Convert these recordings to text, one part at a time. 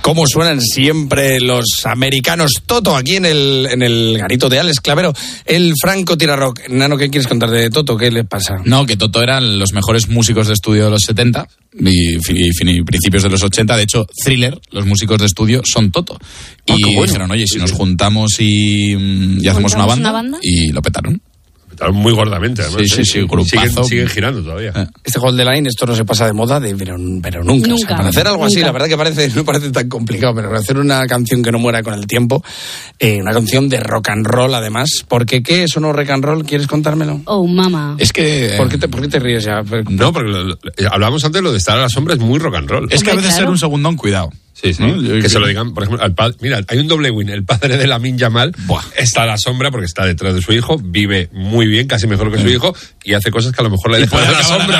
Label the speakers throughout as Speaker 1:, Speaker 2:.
Speaker 1: Cómo suenan siempre los americanos. Toto, aquí en el garito de Alex Clavero, el Franco Tirarock. Nano, ¿qué quieres contar de Toto? ¿Qué le pasa?
Speaker 2: No, que Toto eran los mejores músicos de estudio de los 70 y principios de los 80. De hecho, Thriller, los músicos de estudio, son Toto. Y dijeron, oye, si nos juntamos y hacemos una banda, y lo petaron.
Speaker 3: Muy gordamente, además.
Speaker 2: Sí, grupazo.
Speaker 3: Siguen girando todavía.
Speaker 1: Este Hold the Line, esto no se pasa de moda, pero nunca. O sea, para hacer algo así, la verdad que no parece tan complicado, pero para hacer una canción que no muera con el tiempo, una canción de rock and roll, además. ¿Por qué es no rock and roll? ¿Quieres contármelo?
Speaker 4: Oh, mamá.
Speaker 2: Es que...
Speaker 1: ¿Por qué te ríes ya?
Speaker 3: No, porque hablábamos antes, lo de estar a la sombra es muy rock and roll.
Speaker 2: Es que a veces ser un segundón, cuidado.
Speaker 3: Sí. ¿No? Que se lo digan, por ejemplo, al padre. Mira, hay un doble win. El padre de Lamine Yamal está a la sombra porque está detrás de su hijo, vive muy bien, casi mejor que su hijo, y hace cosas que a lo mejor le dejan a la sombra.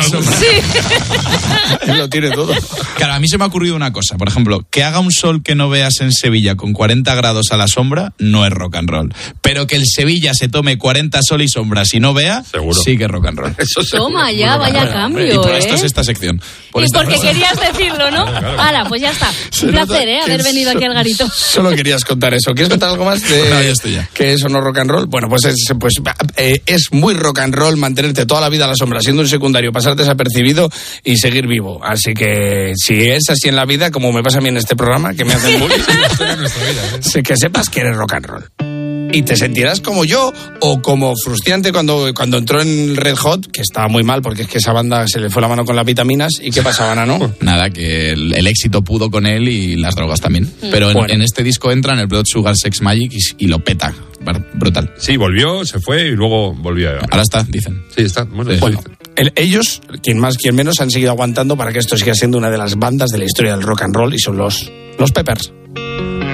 Speaker 4: Sí.
Speaker 1: Él lo tiene todo.
Speaker 2: Claro, a mí se me ha ocurrido una cosa. Por ejemplo, que haga un sol que no veas en Sevilla con 40 grados a la sombra no es rock and roll. Pero que el Sevilla se tome 40 sol y sombras y no vea,
Speaker 3: seguro.
Speaker 2: Sí que es rock and roll.
Speaker 4: Toma ya, vaya cambio.
Speaker 2: Y por esto es esta sección.
Speaker 4: Y porque querías decirlo, ¿no? Hala, pues ya está. Un placer, haber venido aquí al garito.
Speaker 1: Solo querías contar eso. ¿Quieres contar algo más de
Speaker 2: no, ya estoy ya.
Speaker 1: Que eso no rock and roll? Bueno, pues es muy rock and roll mantenerte toda la vida a la sombra, siendo un secundario, pasar desapercibido y seguir vivo. Así que si es así en la vida, como me pasa a mí en este programa, que me hacen bullying, que sepas que eres rock and roll. Y te sentirás como yo o como Frustiante cuando entró en Red Hot, que estaba muy mal porque es que esa banda se le fue la mano con las vitaminas. ¿Y qué pasaba, Nano?
Speaker 2: Nada, que el éxito pudo con él y las drogas también. Pero en este disco entra en el Blood Sugar Sex Magic y lo peta. Brutal.
Speaker 3: Sí, volvió, se fue y luego volvió.
Speaker 2: Ahora está, dicen.
Speaker 3: Sí, está. Bueno,
Speaker 1: ellos, quien más, quien menos, han seguido aguantando para que esto siga siendo una de las bandas de la historia del rock and roll y son los Peppers.